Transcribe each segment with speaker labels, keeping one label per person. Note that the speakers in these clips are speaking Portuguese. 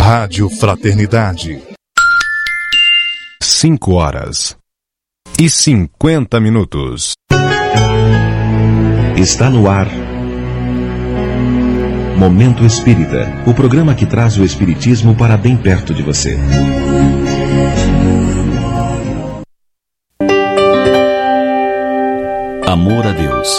Speaker 1: Rádio Fraternidade. 5h50.
Speaker 2: Está no ar Momento Espírita, o programa que traz o Espiritismo para bem perto de você.
Speaker 3: Amor a Deus.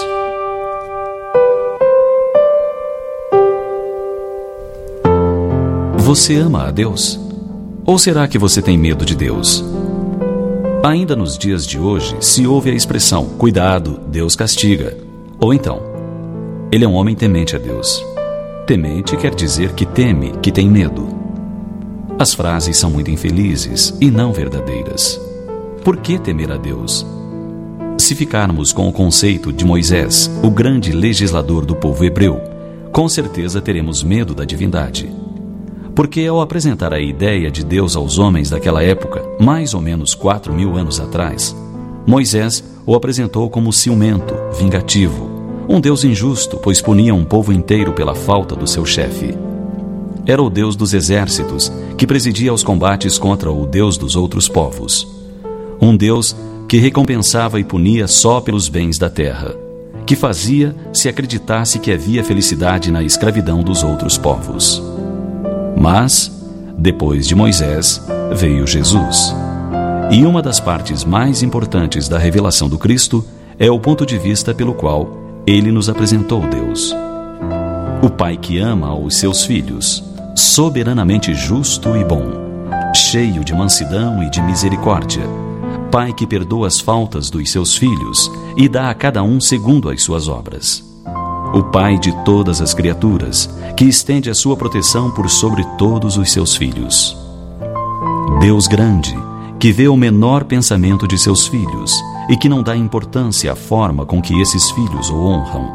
Speaker 3: Você ama a Deus? Ou será que você tem medo de Deus? Ainda nos dias de hoje se ouve a expressão: cuidado, Deus castiga. Ou então, ele é um homem temente a Deus. Temente quer dizer que teme, que tem medo. As frases são muito infelizes e não verdadeiras. Por que temer a Deus? Se ficarmos com o conceito de Moisés, o grande legislador do povo hebreu, com certeza teremos medo da divindade. Porque ao apresentar a ideia de Deus aos homens daquela época, mais ou menos 4.000 anos atrás, Moisés o apresentou como ciumento, vingativo, um Deus injusto, pois punia um povo inteiro pela falta do seu chefe. Era o Deus dos exércitos, que presidia os combates contra o Deus dos outros povos. Um Deus que recompensava e punia só pelos bens da terra, que fazia se acreditasse que havia felicidade na escravidão dos outros povos. Mas, depois de Moisés, veio Jesus. E uma das partes mais importantes da revelação do Cristo é o ponto de vista pelo qual ele nos apresentou Deus. O Pai que ama aos seus filhos, soberanamente justo e bom, cheio de mansidão e de misericórdia. Pai que perdoa as faltas dos seus filhos e dá a cada um segundo as suas obras. O Pai de todas as criaturas, que estende a sua proteção por sobre todos os seus filhos. Deus grande, que vê o menor pensamento de seus filhos e que não dá importância à forma com que esses filhos o honram.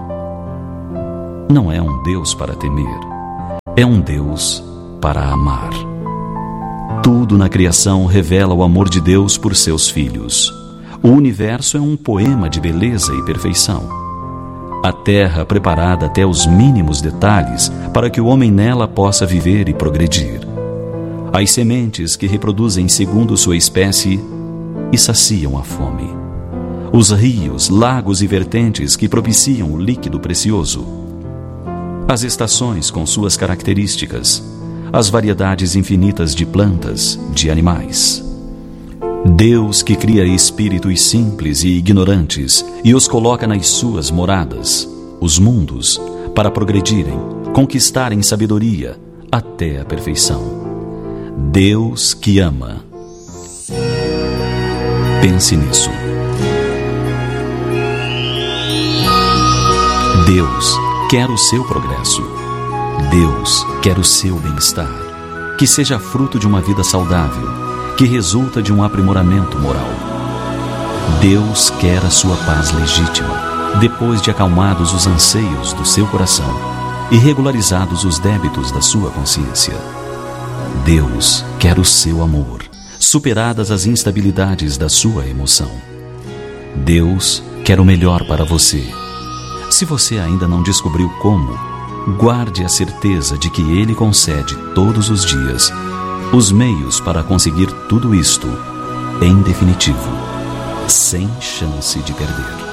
Speaker 3: Não é um Deus para temer, é um Deus para amar. Tudo na criação revela o amor de Deus por seus filhos. O universo é um poema de beleza e perfeição. A terra preparada até os mínimos detalhes para que o homem nela possa viver e progredir. As sementes que reproduzem segundo sua espécie e saciam a fome. Os rios, lagos e vertentes que propiciam o líquido precioso. As estações com suas características. As variedades infinitas de plantas, de animais. Deus que cria espíritos simples e ignorantes e os coloca nas suas moradas, os mundos, para progredirem, conquistarem sabedoria até a perfeição. Deus que ama. Pense nisso. Deus quer o seu progresso. Deus quer o seu bem-estar, que seja fruto de uma vida saudável, que resulta de um aprimoramento moral. Deus quer a sua paz legítima, depois de acalmados os anseios do seu coração e regularizados os débitos da sua consciência. Deus quer o seu amor, superadas as instabilidades da sua emoção. Deus quer o melhor para você. Se você ainda não descobriu como, guarde a certeza de que Ele concede todos os dias os meios para conseguir tudo isto, em definitivo, sem chance de perder.